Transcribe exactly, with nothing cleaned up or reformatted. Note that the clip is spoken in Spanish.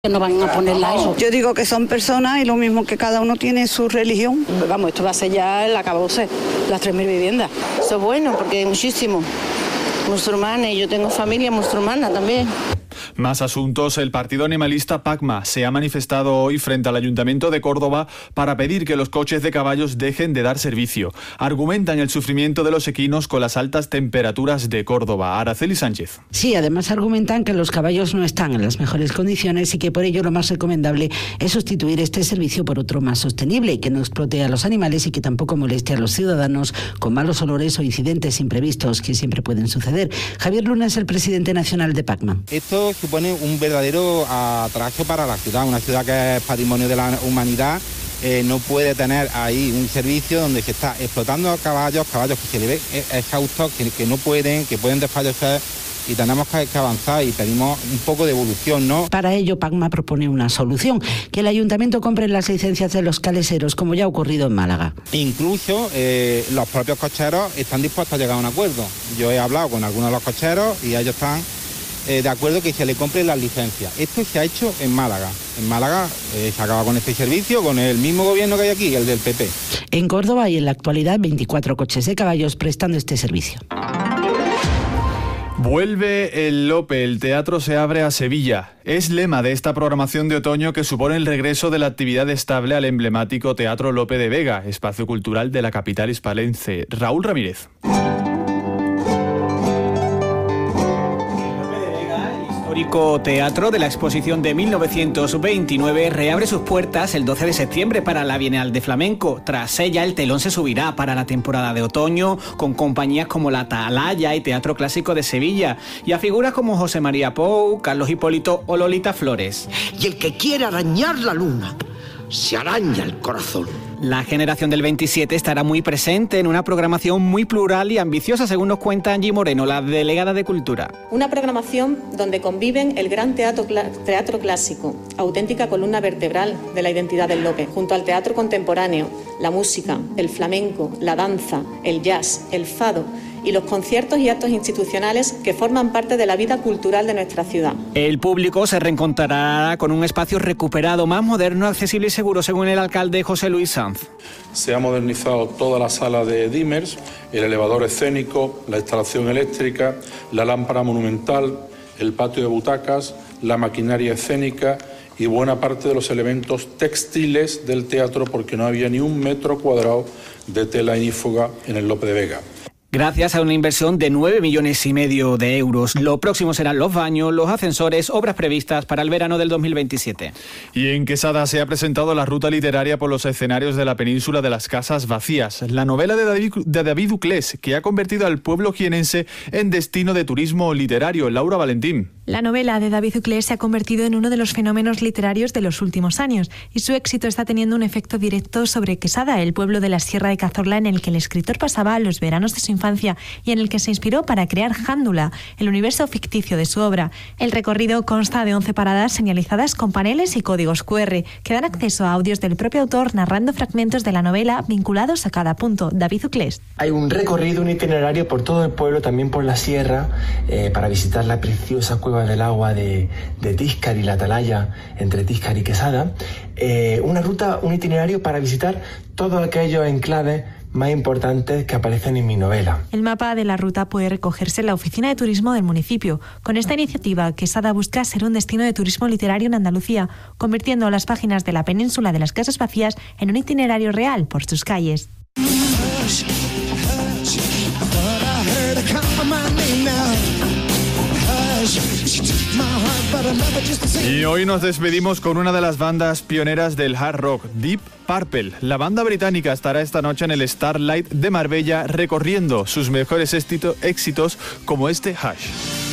No van a ponerla a eso. Yo digo que son personas y lo mismo que cada uno tiene su religión. Vamos, esto va a ser ya el acabose, las tres mil viviendas. Eso es bueno porque hay muchísimos musulmanes y yo tengo familia musulmana también. Más asuntos. El partido animalista PACMA se ha manifestado hoy frente al Ayuntamiento de Córdoba para pedir que los coches de caballos dejen de dar servicio. Argumentan el sufrimiento de los equinos con las altas temperaturas de Córdoba. Araceli Sánchez. Sí, además argumentan que los caballos no están en las mejores condiciones y que por ello lo más recomendable es sustituir este servicio por otro más sostenible y que no explote a los animales y que tampoco moleste a los ciudadanos con malos olores o incidentes imprevistos que siempre pueden suceder. Javier Luna es el presidente nacional de PACMA. Esto supone un verdadero atraso para la ciudad, una ciudad que es patrimonio de la humanidad. Eh, no puede tener ahí un servicio donde se está explotando a caballos, caballos que se le ve exhaustos, que, que no pueden, que pueden desfallecer, y tenemos que, que avanzar y pedimos un poco de evolución, ¿no? Para ello, PACMA propone una solución, que el ayuntamiento compre las licencias de los caleseros, como ya ha ocurrido en Málaga. Incluso eh, los propios cocheros están dispuestos a llegar a un acuerdo. Yo he hablado con algunos de los cocheros y ellos están Eh, de acuerdo que se le compre las licencias. Esto se ha hecho en Málaga. En Málaga eh, se acaba con este servicio, con el mismo gobierno que hay aquí, el del P P. En Córdoba hay en la actualidad veinticuatro coches de caballos prestando este servicio. Vuelve el Lope, el teatro se abre a Sevilla. Es lema de esta programación de otoño que supone el regreso de la actividad estable al emblemático Teatro Lope de Vega, espacio cultural de la capital hispalense. Raúl Ramírez. Teatro de la exposición de mil novecientos veintinueve reabre sus puertas el doce de septiembre para la Bienal de Flamenco. Tras ella, el telón se subirá para la temporada de otoño con compañías como La Atalaya y Teatro Clásico de Sevilla y a figuras como José María Pou, Carlos Hipólito o Lolita Flores. Y el que quiera arañar la luna, se araña el corazón. La generación del veintisiete estará muy presente en una programación muy plural y ambiciosa, según nos cuenta Angie Moreno, la delegada de Cultura. Una programación donde conviven el gran teatro, teatro clásico, auténtica columna vertebral de la identidad del Lope, junto al teatro contemporáneo, la música, el flamenco, la danza, el jazz, el fado y los conciertos y actos institucionales que forman parte de la vida cultural de nuestra ciudad. El público se reencontrará con un espacio recuperado, más moderno, accesible y seguro, según el alcalde José Luis Sanz. Se ha modernizado toda la sala de dimers, el elevador escénico, la instalación eléctrica, la lámpara monumental, el patio de butacas, la maquinaria escénica y buena parte de los elementos textiles del teatro, porque no había ni un metro cuadrado de tela ignífuga en el Lope de Vega. Gracias a una inversión de nueve millones y medio de euros. Lo próximo serán los baños, los ascensores, obras previstas para el verano del dos mil veintisiete. Y en Quesada se ha presentado la ruta literaria por los escenarios de la península de las Casas Vacías, la novela de David, de David Uclés, que ha convertido al pueblo jienense en destino de turismo literario. Laura Valentín. La novela de David Uclés se ha convertido en uno de los fenómenos literarios de los últimos años y su éxito está teniendo un efecto directo sobre Quesada, el pueblo de la Sierra de Cazorla en el que el escritor pasaba los veranos de su infancia y en el que se inspiró para crear Jándula, el universo ficticio de su obra. El recorrido consta de once paradas señalizadas con paneles y códigos cu erre que dan acceso a audios del propio autor narrando fragmentos de la novela vinculados a cada punto. David Uclés. Hay un recorrido, un itinerario por todo el pueblo, también por la sierra, eh, para visitar la preciosa cueva del agua de, de Tíscar y la Atalaya, entre Tíscar y Quesada. Eh, una ruta, un itinerario para visitar todos aquellos enclaves más importantes que aparecen en mi novela. El mapa de la ruta puede recogerse en la oficina de turismo del municipio. Con esta iniciativa, Quesada busca ser un destino de turismo literario en Andalucía, convirtiendo las páginas de la península de las Casas Vacías en un itinerario real por sus calles. Y hoy nos despedimos con una de las bandas pioneras del hard rock, Deep Purple. La banda británica estará esta noche en el Starlight de Marbella recorriendo sus mejores éxitos como este Hush.